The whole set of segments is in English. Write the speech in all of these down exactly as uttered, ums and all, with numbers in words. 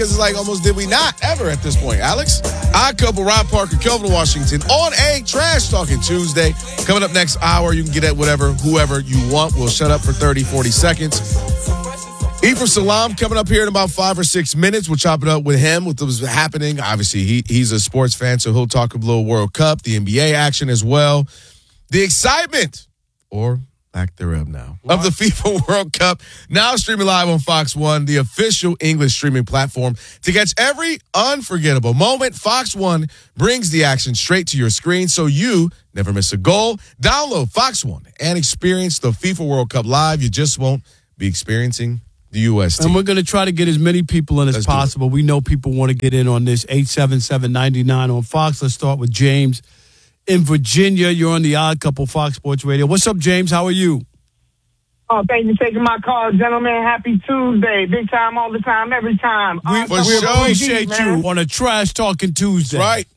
It's like almost did we not ever at this point, Alex. Odd Couple, Rob Parker, Kelvin Washington on a Trash Talking Tuesday. Coming up next hour, you can get at whatever, whoever you want. We'll shut up for thirty, forty seconds. Ephraim Salaam coming up here in about five or six minutes. We'll chop it up with him, what was happening. Obviously, he, he's a sports fan, so he'll talk a little World Cup, the N B A action as well. The excitement, or lack thereof now, what? of the FIFA World Cup, now streaming live on Fox One, the official English streaming platform. To catch every unforgettable moment, Fox One brings the action straight to your screen so you never miss a goal. Download Fox One and experience the FIFA World Cup live. You just won't be experiencing the U S team. And we're going to try to get as many people in as Let's possible. We know people want to get in on this. eight seven seven, nine nine on Fox. Let's start with James in Virginia. You're on the Odd Couple Fox Sports Radio. What's up, James? How are you? Oh, thank you for taking my call, gentlemen. Happy Tuesday. Big time, all the time, every time. We, we sure. appreciate deep, you on a Trash Talking Tuesday. That's right.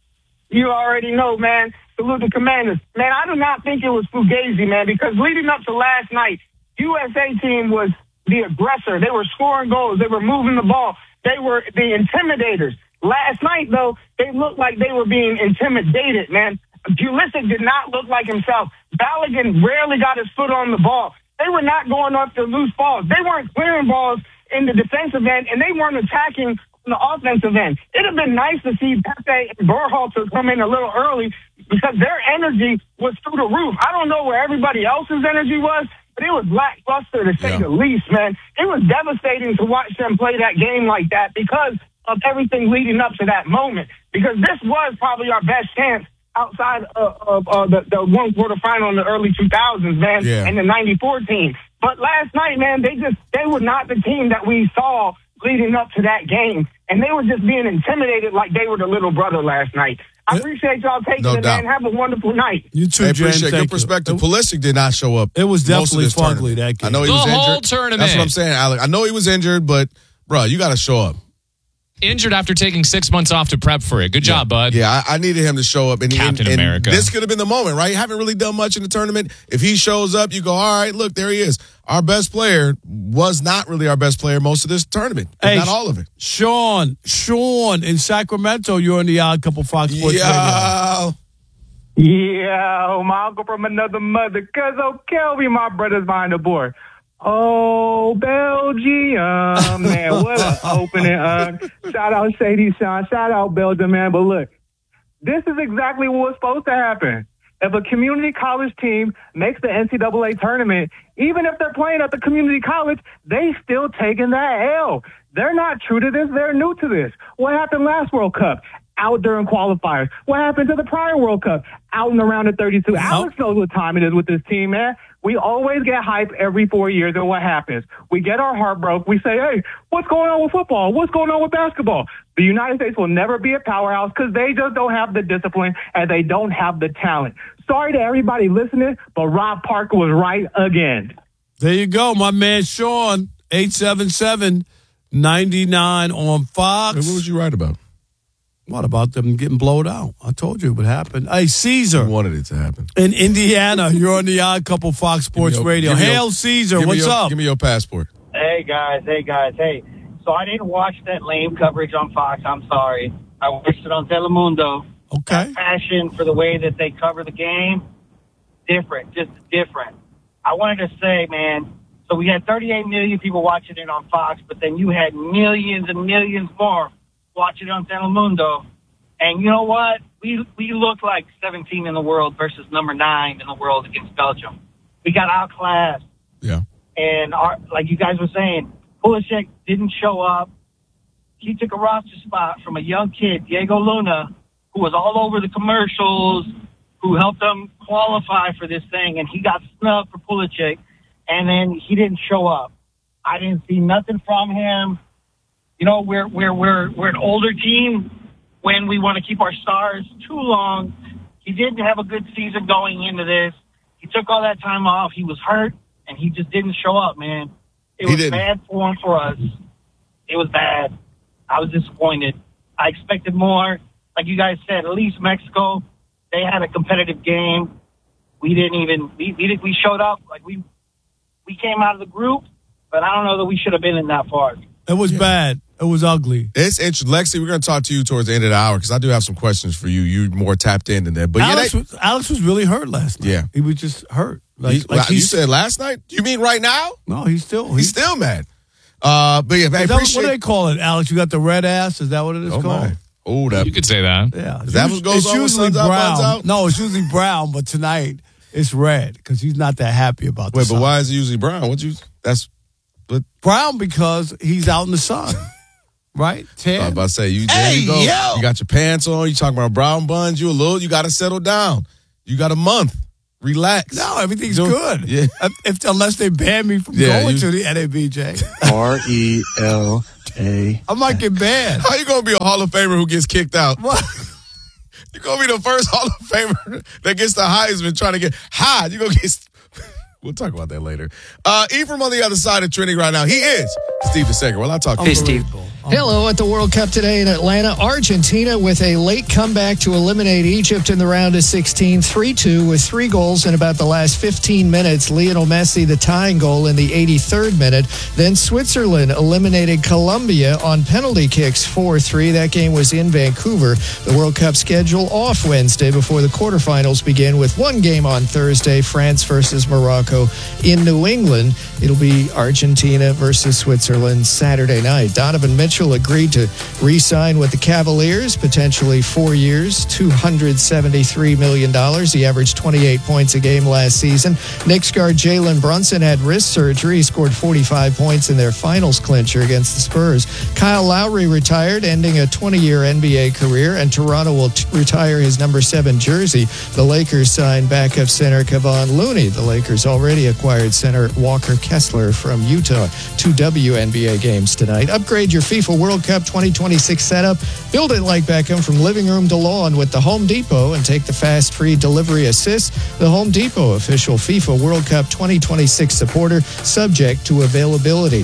You already know, man. Salute the Commanders. Man, I do not think it was Fugazi, man, because leading up to last night, U S A team was the aggressor. They were scoring goals. They were moving the ball. They were the intimidators. Last night, though, they looked like they were being intimidated, man. Pulisic did not look like himself. Balogun rarely got his foot on the ball. They were not going off to loose balls. They weren't clearing balls in the defensive end, and they weren't attacking on the offensive end. It would have been nice to see Pepe and Berhalter come in a little early because their energy was through the roof. I don't know where everybody else's energy was, but it was lackluster to say yeah. the least, man. It was devastating to watch them play that game like that because of everything leading up to that moment. Because this was probably our best chance outside of, of uh, the, the one quarterfinal in the early two thousands, man, yeah. and the ninety-four team. But last night, man, they just they were not the team that we saw leading up to that game, and they were just being intimidated like they were the little brother last night. I appreciate y'all taking no it, doubt. man. Have a wonderful night. You too, I James. appreciate your perspective. You. Pulisic did not show up. It was definitely fugly, that game. I know he the was whole injured. tournament. That's what I'm saying, Alec. I know he was injured, but, bro, you got to show up. Injured after taking six months off to prep for it. Good yeah. job, bud. Yeah, I, I needed him to show up. And, Captain and, and America. This could have been the moment, right? You haven't really done much in the tournament. If he shows up, you go, all right, look, there he is. Our best player was not really our best player most of this tournament. Hey, not all of it. Sean, Sean in Sacramento, you're on the Odd Couple Fox Sports Yo. Radio. Yeah, my uncle from another mother. Cuz O'Kelvy, my brother's behind the board. Oh, Belgium, man, what an opening. Uh, shout out Shady Sean, shout out Belgium, man. But look, this is exactly what's supposed to happen. If a community college team makes the N C double A tournament, even if they're playing at the community college, they still taking that L. They're not true to this. They're new to this. What happened last World Cup? Out during qualifiers. What happened to the prior World Cup? Out in the round of thirty-two. Alex knows what time it is with this team, man. We always get hype every four years, and what happens? We get our heart broke. We say, hey, what's going on with football? What's going on with basketball? The United States will never be a powerhouse because they just don't have the discipline and they don't have the talent. Sorry to everybody listening, but Rob Parker was right again. There you go, my man Sean, eight seven seven, nine nine on Fox. Hey, what was you right about? What about them getting blowed out? I told you it would happen. Hey, Caesar. I wanted it to happen. In Indiana, you're on the Odd Couple Fox Sports your, Radio. Hail your, Caesar, what's your, up? Give me your passport. Hey, guys. Hey, guys. Hey, so I didn't watch that lame coverage on Fox. I'm sorry. I watched it on Telemundo. Okay. That passion for the way that they cover the game, different, just different. I wanted to say, man, so we had thirty-eight million people watching it on Fox, but then you had millions and millions more watching it on Telemundo. And you know what? We we look like seventeen in the world versus number nine in the world against Belgium. We got outclassed. Yeah. And our, like you guys were saying, Pulisic didn't show up. He took a roster spot from a young kid, Diego Luna, who was all over the commercials, who helped them qualify for this thing, and he got snubbed for Pulisic, and then he didn't show up. I didn't see nothing from him. You know, we're we're we're we're an older team when we want to keep our stars too long. He didn't have a good season going into this. He took all that time off. He was hurt, and he just didn't show up, man. It was bad form for us. It was bad. I was disappointed. I expected more. Like you guys said, at least Mexico, they had a competitive game. We didn't even we we, we showed up like we we came out of the group, but I don't know that we should have been in that far. It was Yeah. bad. It was ugly. It's interesting. Lexi, we're going to talk to you towards the end of the hour because I do have some questions for you. You're more tapped in than that. But Alex, yeah, they, was, Alex was really hurt last night. Yeah. He was just hurt. Like, he, like you he's, said last night? You mean right now? no, he's still. He's still mad. Uh, but yeah, I Is that, appreciate what do they call it, Alex? You got the red ass? Is that what it is Oh, called? my. Oh, that. You could say that. Yeah. Is that It's what goes it's on when usually sun's out, brown. buns out? No, it's usually brown, but tonight it's red because he's not that happy about the Wait, sun. but why is it usually brown? What you? That's. But Brown because he's out in the sun, right? I was Tan. about to say you. There you go. yo. You got your pants on. You talking about brown buns? You a little. You got to settle down. You got a month. Relax. No, everything's Do- good. Yeah. If, if- unless they ban me from Yeah, going you- to the N A B J, R E L A. I might get banned. How you gonna be a Hall of Famer who gets kicked out? What? You're gonna be the first Hall of Famer that gets the Heisman trying to get high. You're gonna get. We'll talk about that later. Uh, Ephraim on the other side of Trinity right now. He is Steve the Second. Well, I'll talk to you. Unbelievable. Hello at the World Cup today in Atlanta. Argentina with a late comeback to eliminate Egypt in the round of sixteen, three two with three goals in about the last fifteen minutes. Lionel Messi, the tying goal in the eighty-third minute. Then Switzerland eliminated Colombia on penalty kicks four three. That game was in Vancouver. The World Cup schedule off Wednesday before the quarterfinals begin with one game on Thursday, France versus Morocco in New England. It'll be Argentina versus Switzerland Saturday night. Donovan Mitchell agreed to re-sign with the Cavaliers, potentially four years, two hundred seventy-three million dollars. He averaged twenty-eight points a game last season. Knicks guard Jalen Brunson had wrist surgery. He scored forty-five points in their finals clincher against the Spurs. Kyle Lowry retired, ending a twenty-year N B A career, and Toronto will t- retire his number seven jersey. The Lakers signed backup center Kevon Looney. The Lakers already acquired center Walker Kessler from Utah. Two W N B A games tonight. Upgrade your FIFA World Cup twenty twenty-six setup. Build it like Beckham from living room to lawn with the Home Depot and take the fast free delivery assist. The Home Depot, official FIFA World Cup twenty twenty-six supporter, subject to availability.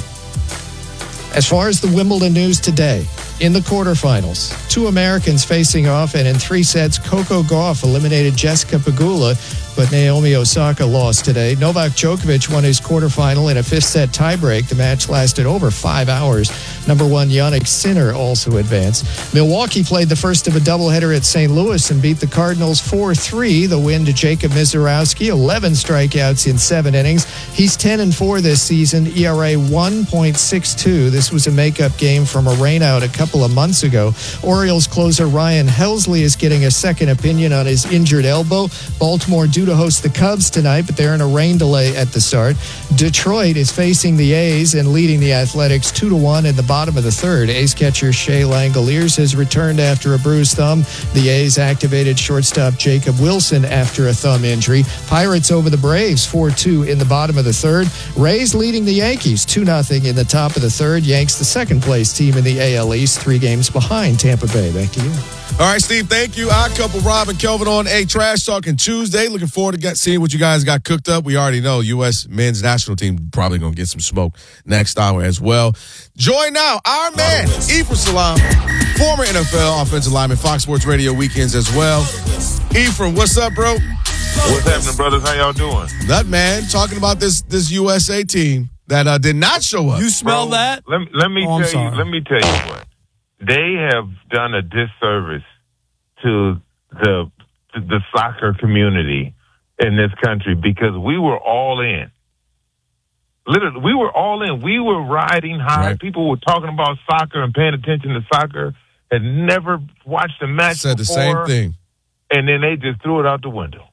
As far as the Wimbledon news today, in the quarterfinals, two Americans facing off, and in three sets, Coco Gauff eliminated Jessica Pegula, but Naomi Osaka lost today. Novak Djokovic won his quarterfinal in a fifth-set tiebreak. The match lasted over five hours. Number one, Jannik Sinner also advanced. Milwaukee played the first of a doubleheader at Saint Louis and beat the Cardinals four three. The win to Jacob Mizorowski, eleven strikeouts in seven innings. He's ten and four this season, E R A one point six two. This was a makeup game from a rainout a couple of months ago. Orioles closer Ryan Helsley is getting a second opinion on his injured elbow. Baltimore due to host the Cubs tonight, but they're in a rain delay at the start. Detroit is facing the A's and leading the Athletics two to one in the bottom of the third. A's catcher Shea Langoliers has returned after a bruised thumb. The A's activated shortstop Jacob Wilson after a thumb injury. Pirates over the Braves four two in the bottom of the third. Rays leading the Yankees two nothing in the top of the third. Yanks the second place team in the A L East, three games behind Tampa Bay. Back to you. All right, Steve, thank you. Our couple, Rob and Kelvin, on a Trash Talking Tuesday. Looking forward to get, seeing what you guys got cooked up. We already know U S men's national team probably going to get some smoke next hour as well. Join now our man, Ephraim Salaam, former N F L offensive lineman, Fox Sports Radio weekends as well. Ephraim, what's up, bro? What's happening, brothers? How y'all doing? Nut, man, talking about this this U S A team that uh, did not show up. You smell Bro, that? Let, let me Oh, I'm tell sorry. you. Let me tell you what. They have done a disservice to the to the soccer community in this country because we were all in. Literally, we were all in. We were riding high. Right. People were talking about soccer and paying attention to soccer. Had never watched a match Said the before, same thing. and then they just threw it out the window.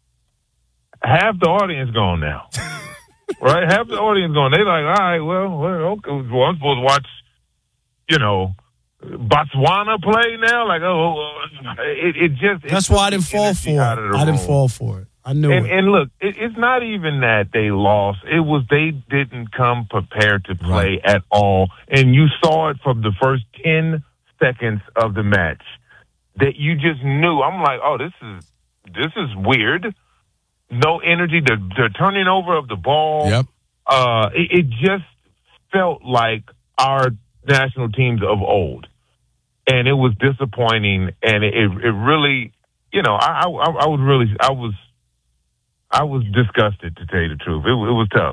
Half the audience gone now. Right? Half the audience going. They like, all right, well, well, okay. Well, I'm supposed to watch, you know, Botswana play now. Like, oh, it, it just. That's it why I didn't fall energy for it. out of the I didn't room. fall for it. I knew And, it. and look, it, it's not even that they lost. It was they didn't come prepared to play Right. at all. And you saw it from the first ten seconds of the match that you just knew. I'm like, oh, this is this is weird. No energy. The, the turning over of the ball. Yep. Uh, it, it just felt like our national teams of old. And it was disappointing. And it, it really, you know, I, I, I was really, I was, I was disgusted, to tell you the truth. It, it was tough.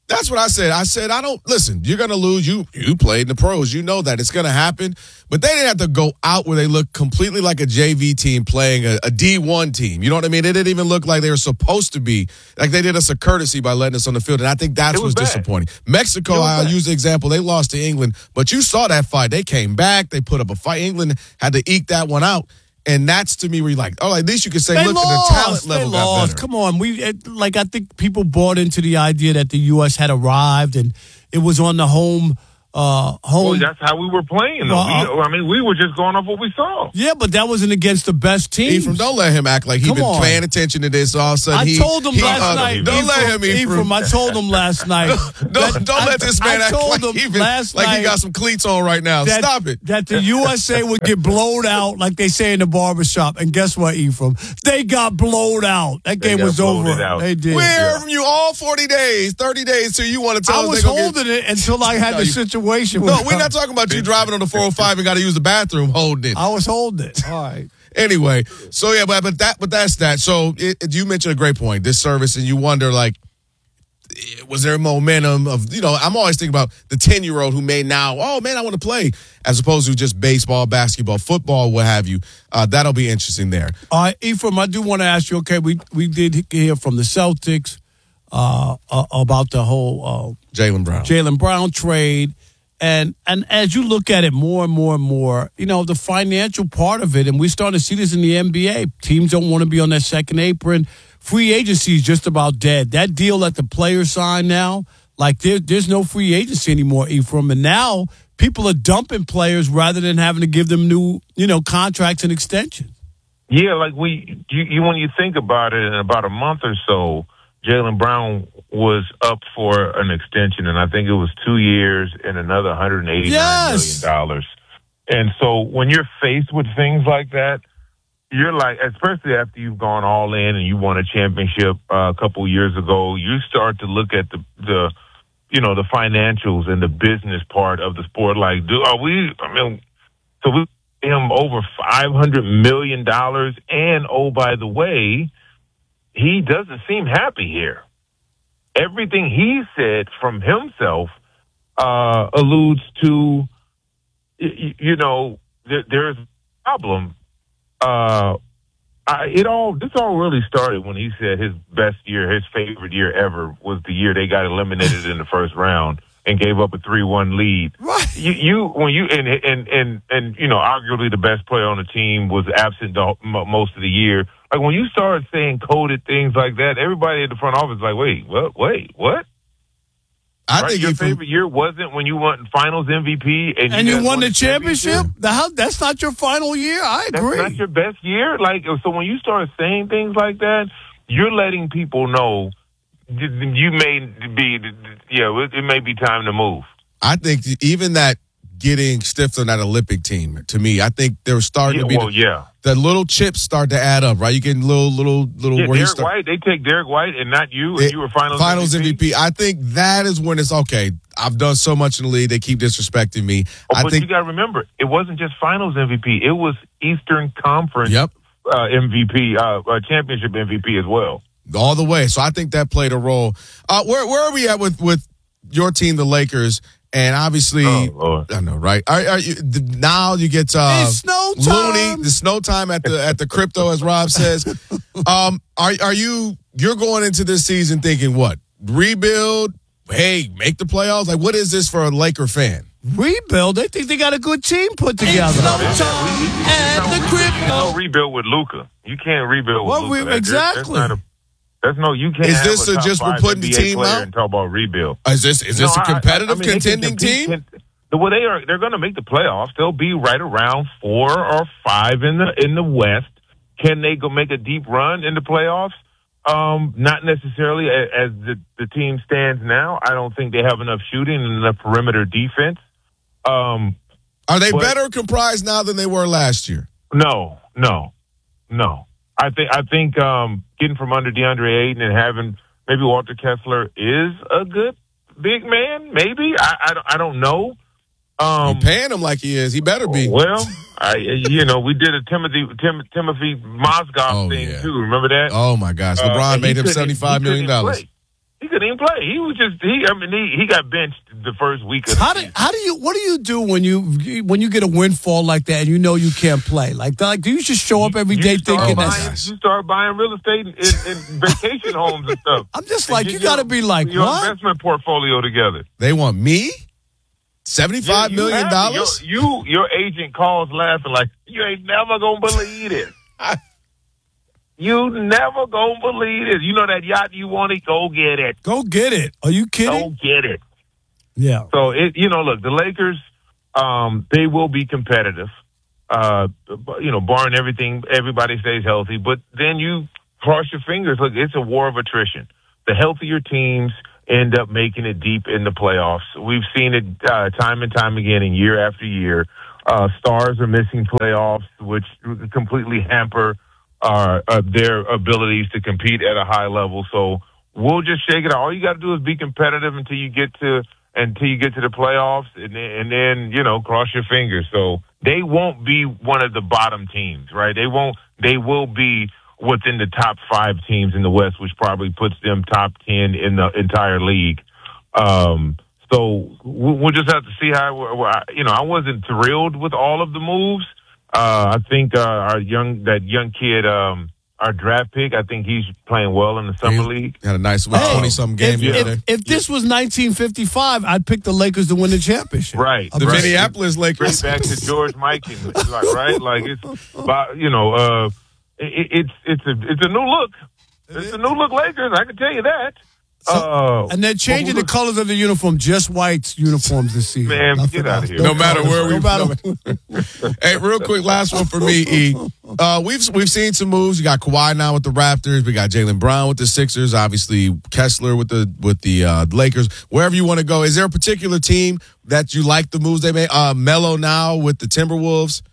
That's what I said. I said, I don't listen. You're going to lose. You you played in the pros. You know that it's going to happen. But they didn't have to go out where they look completely like a J V team playing a, a D one team. You know what I mean? They didn't even look like they were supposed to be. Like they did us a courtesy by letting us on the field. And I think that's was what's bad. disappointing. Mexico, was I'll bad. use the example. They lost to England, but you saw that fight. They came back. They put up a fight. England had to eke that one out. And that's to me where you're like, oh, at least you could say, They look, lost. the talent level they got lost. better. Come on, we it, like I think people bought into the idea that the U S had arrived and it was on the home uh, home. Well, that's how we were playing, though. Well, we, I mean, we were just going off what we saw. Yeah, but that wasn't against the best team. Ephraim, don't let him act like he's Come been on. paying attention to this. All of a sudden, I he, told him he, last uh, night. Don't let him, Ephraim. Ephraim, I told him last night. don't that- don't I- let this man I act told like, him he been, last like he night got some cleats on right now. that, Stop it. That the U S A would get blowed out, like they say in the barbershop. And guess what, Ephraim? They got blowed out. That They game got was over. bloated out. They did. We heard from you all forty days, thirty days till you want to tell I us was they gonna holding it until I had No, the you- situation. No, with we're not talking about you driving on the four oh five and got to use the bathroom holding it. I was holding it. All right. Anyway, so yeah, but but that but that's that. So it, it- you mentioned a great point. This service, and you wonder like, was there momentum of you know? I'm always thinking about the ten year old who may now, oh man, I want to play, as opposed to just baseball, basketball, football, what have you. Uh, that'll be interesting there. All right, Ephraim, I do want to ask you, okay, we, we did hear from the Celtics uh, uh, about the whole uh, Jaylen Brown. Jaylen Brown trade. And and as you look at it more and more and more, you know, the financial part of it, and we're starting to see this in the N B A. Teams don't want to be on that second apron. Free agency is just about dead. That deal that the players sign now, like there, there's no free agency anymore, Ephraim. And now people are dumping players rather than having to give them new, you know, contracts and extensions. Yeah, like we, you, you when you think about it, in about a month or so, Jaylen Brown was up for an extension, and I think it was two years and another one hundred eighty-nine Yes. million dollars. And so when you're faced with things like that, you're like, especially after you've gone all in and you won a championship uh, a couple years ago, you start to look at the, the, you know, the financials and the business part of the sport. Like, do are we? I mean, so we pay him over five hundred million dollars, and oh, by the way, he doesn't seem happy here. Everything he said from himself uh, alludes to, you, you know, there, there's a problem. Uh, I, it all this all really started when he said his best year, his favorite year ever, was the year they got eliminated in the first round and gave up a three one lead. Right. You, you when you and and and and you know, arguably the best player on the team was absent the, m- most of the year. Like when you start saying coded things like that, everybody at the front office is like, wait, what? Wait, what? I Right? think Your if we- favorite year wasn't when you won Finals M V P and, And you you guys won the the championship? The hell, that's not your final year? I That's agree. not your best year. Like, so when you start saying things like that, you're letting people know you may be, yeah, it may be time to move. I think even that getting stiffed on that Olympic team, to me, I think they were starting Yeah, to be well, the, yeah. the little chips start to add up, right? You get little, little, little. Yeah, where he Derek start, White, they take Derek White and not you, and It- you were finals, finals M V P. M V P. I think that is when it's okay. I've done so much in the league; they keep disrespecting me. Oh, I but think. you got to remember, it wasn't just finals M V P; it was Eastern Conference Yep. uh, M V P, uh, uh, championship M V P as well. all the way. So I think that played a role. Uh, where where are we at with with your team, the Lakers? And obviously, Oh, Lord. I know, right? Are, are you the, now? You get uh, It's snow time. Looney, the snow time at the at the crypto, as Rob says. um, are are you you're going into this season thinking what rebuild? Hey, make the playoffs. Like, what is this for a Laker fan? Rebuild. They think they got a good team put together. And the crypto. No rebuild with Luka. You can't rebuild with Well, Luka. we- That's- exactly. That's, not a, that's no. You can't. Is have this a a top just we're five putting the N B A team player out? and talk about rebuild? Is this is this No, a I- I- competitive, I mean, they can contending compete- team? can- Well, they are. They're going to make the playoffs. They'll be right around four or five in the in the West. Can they go make a deep run in the playoffs? Um, not necessarily as, as the the team stands now. I don't think they have enough shooting and enough perimeter defense. Um, Are they but- better comprised now than they were last year? no, no, no. I think I think um, getting from under DeAndre Ayton and having maybe Walter Kessler is a good big man. Maybe I I don't, I don't know. Um, You're paying him like he is. He better be. Well, I, you know, we did a Timothy Tim, Timothy Mozgov Oh, thing yeah. too. Remember that? Oh my gosh, Uh, LeBron and made he him couldn't- seventy five he million couldn't dollars. play. He couldn't even play. He was just he. I mean, he, he got benched the first week of the How do season. how do you what do you do when you when you get a windfall like that and you know you can't play? Like, like do you just show up every You day start thinking buying, that's? you start buying real estate and, and, and vacation homes and stuff. I'm just And like, get you got to your- be like, your what? investment portfolio together. They want me? Seventy-five Yeah, you million have- dollars? You, you, your agent calls laughing like, you ain't never gonna believe it. You never gonna believe it. You know that yacht you wanted? Go get it. Go get it. Are you Go kidding? get it. Yeah. So it, you know, look, the Lakers, um, they will be competitive. Uh, you know, barring everything, everybody stays healthy. But then you cross your fingers. Look, it's a war of attrition. The healthier teams end up making it deep in the playoffs. We've seen it uh, time and time again, and year after year. Uh, stars are missing playoffs, which completely hamper uh, uh, their abilities to compete at a high level. So we'll just shake it out. All you got to do is be competitive until you get to until you get to the playoffs, and then, and then you know, cross your fingers. So they won't be one of the bottom teams, right? They won't. They will be within the top five teams in the West, which probably puts them top ten in the entire league. Um, so we'll just have to see how. You know, I wasn't thrilled with all of the moves. Uh, I think uh, our young that young kid, um, our draft pick, I think he's playing well in the summer league. Had a nice Hey, twenty-something game if, yesterday. if, if this was nineteen fifty-five, I'd pick the Lakers to win the championship. Right. The right. Minneapolis Lakers. Straight back to George Mikan, like, right? Like it's, but, you know, uh, it, it's it's a it's a new look. It's a new look Lakers. I can tell you that. So, uh, and they're changing the colors of the uniform, just white uniforms this season. Man, Nothing get out else. of here. No matter where we No matter- Hey, real quick, last one for me, E. Uh, we've we've seen some moves. You got Kawhi now with the Raptors. We got Jaylen Brown with the Sixers. Obviously, Kessler with the with the uh, Lakers. Wherever you want to go, is there a particular team that you like the moves they made? Uh, Melo now with the Timberwolves.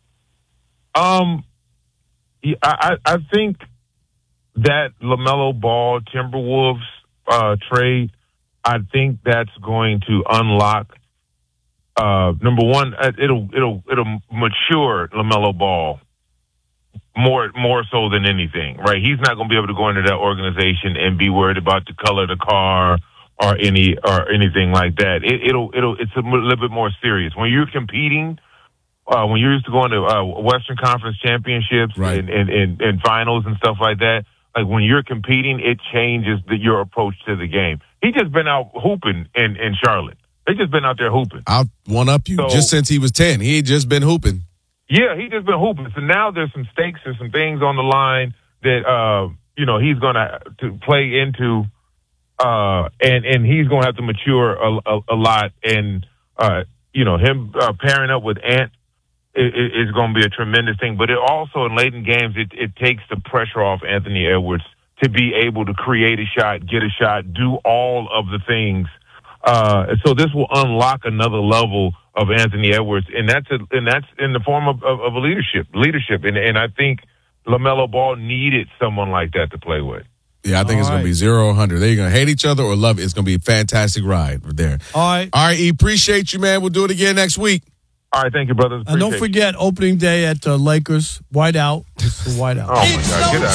Um, yeah, I I I think that LaMelo Ball Timberwolves uh, trade, I think that's going to unlock. Uh, number one, uh, it'll it'll it'll mature LaMelo Ball more more so than anything, right? He's not going to be able to go into that organization and be worried about the color of the car or any or anything like that. It, it'll it'll it's a little bit more serious when you're competing. Uh, when you're used to going to uh, Western Conference championships Right. and, and, and, and finals and stuff like that, like when you're competing, it changes the, your approach to the game. He just been out hooping in, in Charlotte. They just been out there hooping. I'll one up you. So- Just since he was ten, he had just been hooping. Yeah, he just been hooping. So now there's some stakes and some things on the line that uh, you know he's going to to play into, uh, and and he's going to have to mature a, a, a lot. And uh, you know him uh, pairing up with Ant is, is going to be a tremendous thing. But it also in late in games, it, it takes the pressure off Anthony Edwards to be able to create a shot, get a shot, do all of the things. Uh, so this will unlock another level of Anthony Edwards, and that's a, and that's in the form of, of, of a leadership, leadership, and and I think LaMelo Ball needed someone like that to play with. Yeah, I think All it's going right. to be zero or one hundred. They're either going to hate each other or love it. It's going to be a fantastic ride there. All right. All right, E, appreciate you, man. We'll do it again next week. All right, thank you, brothers. And don't Appreciate forget, opening day at uh, Lakers, white out. It's the white out. you. Oh my God, get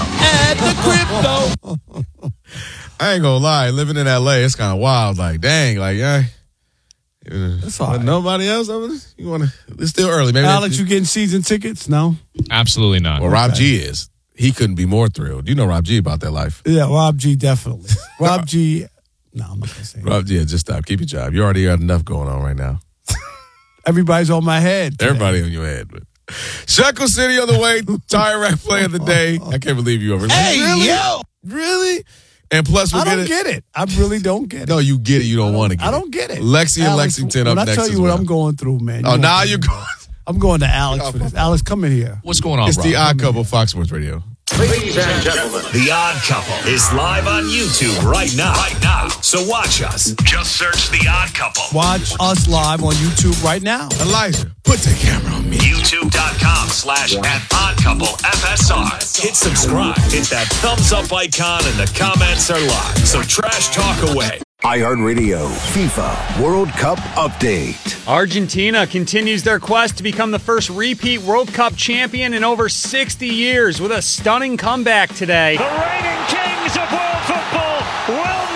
out of here! I'm out. At the crypto. I ain't going to lie. Living in L A, it's kind of wild. Like, dang, like, yeah. That's all right. Nobody else? I mean, you want to? It's still early. Maybe Alex, that's- you getting season tickets? No? Absolutely not. Well, Rob G is. He couldn't be more thrilled. You know Rob G about that life. Yeah, Rob G, definitely. Rob G, no, I'm not going to say that. Rob G, yeah, just stop. Keep your job. You already got enough going on right now. Everybody's on my head. today. Everybody on your head. But Shekel City on the way. Tire Rack play of the day. I can't believe you over. Hey, really? yo. Really? And plus, we'll I don't get it. get it. I really don't get it. No, you get it. You don't want to get it. I don't get it. Lexi and Alex, Lexington when up I next tell as you what well. I'm going through, man. Oh, won't now believe you're it. going. I'm going to Alex for this. Alex, come in here. What's going on, It's bro? the Odd Couple, Fox Sports Radio. Ladies and gentlemen, The Odd Couple is live on YouTube right now. Right now. So watch us. Just search The Odd Couple. Watch us live on YouTube right now. Elijah, put the camera on me. YouTube.com slash at Odd Couple F S R. Hit subscribe. Hit that thumbs up icon and the comments are live. So trash talk away. iHeartRadio FIFA World Cup Update. Argentina continues their quest to become the first repeat World Cup champion in over sixty years with a stunning comeback today. The reigning kings of world football will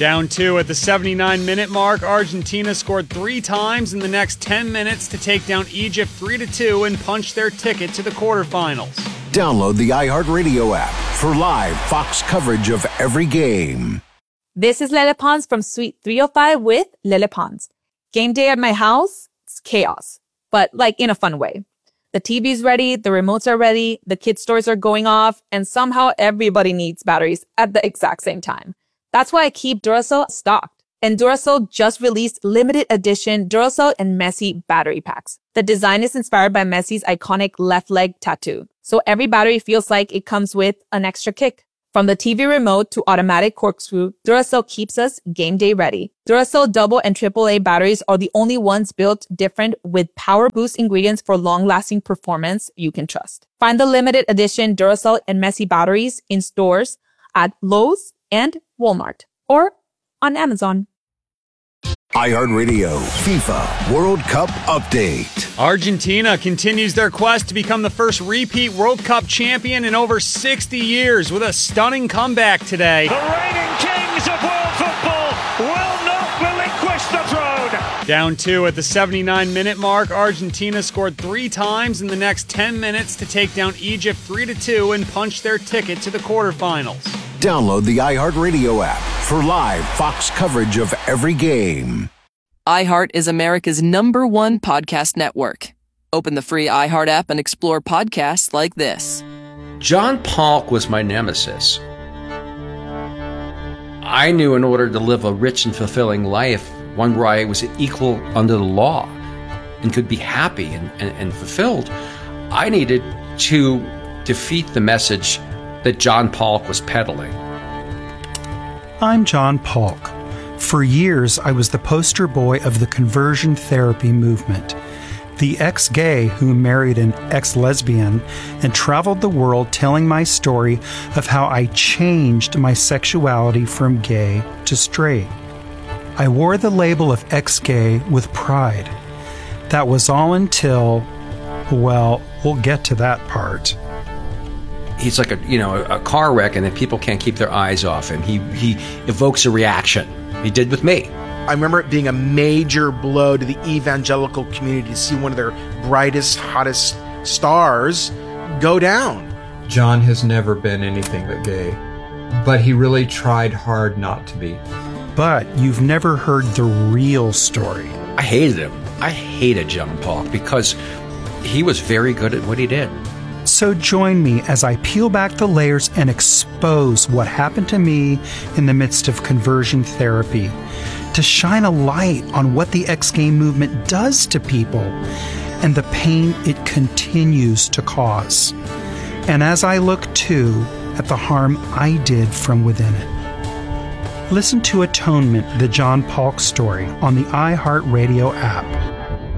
Down two at the seventy-nine minute mark, Argentina scored three times in the next ten minutes to take down Egypt three to two and punch their ticket to the quarterfinals. Download the iHeartRadio app for live Fox coverage of every game. This is Lele Pons from Suite three oh five with Lele Pons. Game day at my house, it's chaos, but like in a fun way. The T V's ready, the remotes are ready, the kids' toys are going off, and somehow everybody needs batteries at the exact same time. That's why I keep Duracell stocked. And Duracell just released limited edition Duracell and Messi battery packs. The design is inspired by Messi's iconic left leg tattoo. So every battery feels like it comes with an extra kick. From the T V remote to automatic corkscrew, Duracell keeps us game day ready. Duracell double and triple A batteries are the only ones built different with power boost ingredients for long-lasting performance you can trust. Find the limited edition Duracell and Messi batteries in stores at Lowe's and Walmart or on Amazon. iHeartRadio FIFA World Cup Update. Argentina continues their quest to become the first repeat World Cup champion in over sixty years with a stunning comeback today. The reigning kings of world football will not relinquish the throne. Down two at the seventy-nine minute mark, Argentina scored three times in the next ten minutes to take down Egypt three to two and punch their ticket to the quarterfinals. Download the iHeartRadio app for live Fox coverage of every game. iHeart is America's number one podcast network. Open the free iHeart app and explore podcasts like this. John Polk was my nemesis. I knew in order to live a rich and fulfilling life, one where I was equal under the law and could be happy and, and, and fulfilled, I needed to defeat the message that John Polk was peddling. I'm John Polk. For years, I was the poster boy of the conversion therapy movement, the ex-gay who married an ex-lesbian and traveled the world telling my story of how I changed my sexuality from gay to straight. I wore the label of ex-gay with pride. That was all until, well, we'll get to that part. He's like a you know a car wreck, and then people can't keep their eyes off him. He he evokes a reaction. He did with me. I remember it being a major blow to the evangelical community to see one of their brightest, hottest stars go down. John has never been anything but gay, but he really tried hard not to be. But you've never heard the real story. I hated him. I hated John Polk because he was very good at what he did. So join me as I peel back the layers and expose what happened to me in the midst of conversion therapy, to shine a light on what the ex-gay movement does to people and the pain it continues to cause. And as I look too at the harm I did from within it. Listen to Atonement, the John Polk story, on the iHeartRadio app.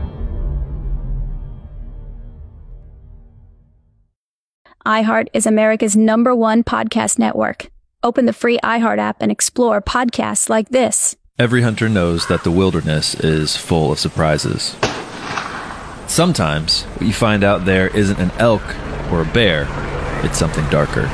iHeart is America's number one podcast network. Open the free iHeart app and explore podcasts like this. Every hunter knows that the wilderness is full of surprises. Sometimes what you find out there isn't an elk or a bear, it's something darker.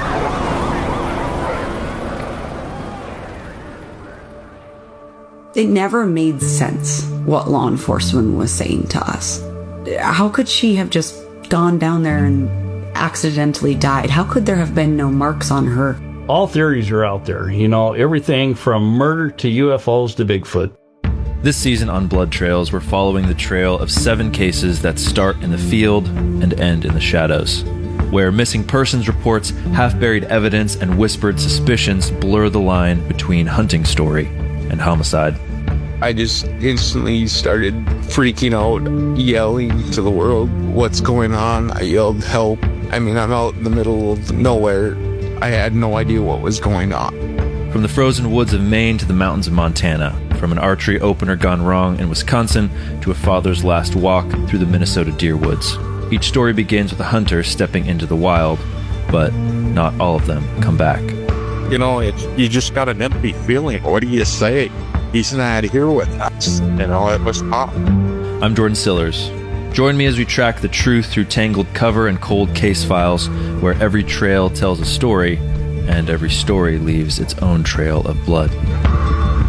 It never made sense what law enforcement was saying to us. How could she have just gone down there and accidentally died? How could there have been no marks on her? All theories are out there, you know, everything from murder to U F Os to Bigfoot. This season on Blood Trails, we're following the trail of seven cases that start in the field and end in the shadows, where missing persons reports, half-buried evidence, and whispered suspicions blur the line between hunting story and homicide. I just instantly started freaking out, yelling to the world, "What's going on?" I yelled, "Help." I mean, I'm out in the middle of nowhere. I had no idea what was going on. From the frozen woods of Maine to the mountains of Montana, from an archery opener gone wrong in Wisconsin to a father's last walk through the Minnesota deer woods. Each story begins with a hunter stepping into the wild, but not all of them come back. You know, it's, you just got an empty feeling. What do you say? He's not here with us. You know, it was tough. I'm Jordan Sillers. Join me as we track the truth through tangled cover and cold case files, where every trail tells a story, and every story leaves its own trail of blood.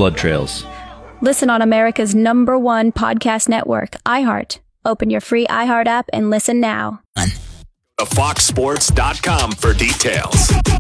blood trails. Listen on America's number one podcast network, iHeart. Open your free iHeart app and listen now. The fox sports dot com for details.